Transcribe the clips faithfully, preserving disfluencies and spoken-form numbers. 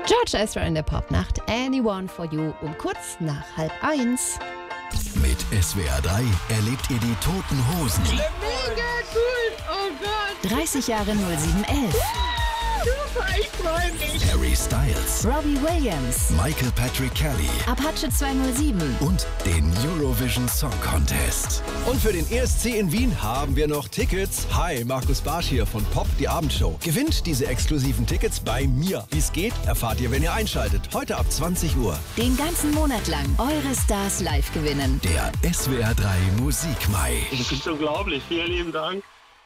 George Ezra in der Popnacht, Anyone for You um kurz nach halb eins. Mit S W R drei erlebt ihr die Toten Hosen. Mega cool, oh Gott. dreißig Jahre null sieben elf. Super, ich freue mich. Harry Styles, Robbie Williams, Michael Patrick Kelly Apache zwei null sieben. und den Eurovision Song Contest. Und für den E S C in Wien haben wir noch Tickets. Hi, Markus Barsch hier von Pop, die Abendshow. Gewinnt diese exklusiven Tickets bei mir. Wie es geht, erfahrt ihr, wenn ihr einschaltet. Heute ab zwanzig Uhr. Den ganzen Monat lang eure Stars live gewinnen. Der S W R drei Musik-Mai. Das ist unglaublich. Vielen lieben Dank.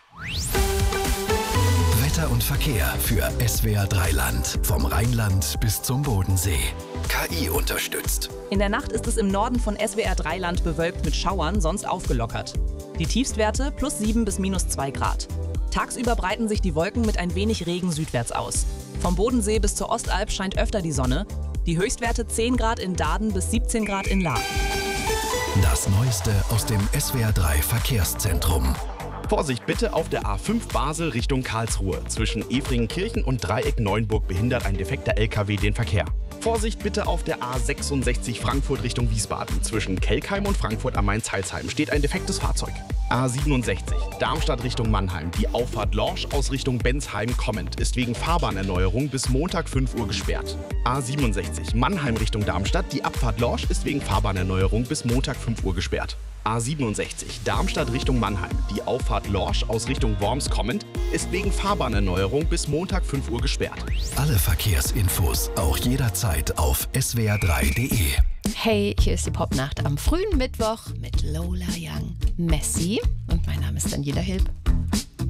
Wetter und Verkehr für S W R drei Land. Vom Rheinland bis zum Bodensee. K I unterstützt. In der Nacht ist es im Norden von S W R drei Land bewölkt mit Schauern, sonst aufgelockert. Die Tiefstwerte plus sieben bis minus zwei Grad. Tagsüber breiten sich die Wolken mit ein wenig Regen südwärts aus. Vom Bodensee bis zur Ostalb scheint öfter die Sonne. Die Höchstwerte zehn Grad in Daden bis siebzehn Grad in Lahr. Das Neueste aus dem S W R drei Verkehrszentrum. Vorsicht bitte auf der A fünf Basel Richtung Karlsruhe. Zwischen Efringenkirchen und Dreieck Neuenburg behindert ein defekter L K W den Verkehr. Vorsicht bitte auf der A sechsundsechzig Frankfurt Richtung Wiesbaden. Zwischen Kelkheim und Frankfurt am Main-Zeilsheim steht ein defektes Fahrzeug. A siebenundsechzig Darmstadt Richtung Mannheim. Die Auffahrt Lorsch aus Richtung Bensheim kommend ist wegen Fahrbahnerneuerung bis Montag fünf Uhr gesperrt. A siebenundsechzig Mannheim Richtung Darmstadt. Die Abfahrt Lorsch ist wegen Fahrbahnerneuerung bis Montag fünf Uhr gesperrt. A siebenundsechzig Darmstadt Richtung Mannheim. Die Auffahrt Lorsch aus Richtung Worms kommend ist wegen Fahrbahnerneuerung bis Montag fünf Uhr gesperrt. Alle Verkehrsinfos auch jederzeit auf S W R drei Punkt de. Hey, hier ist die Popnacht am frühen Mittwoch mit Lola Young, Messi und mein Name ist Daniela Hilb.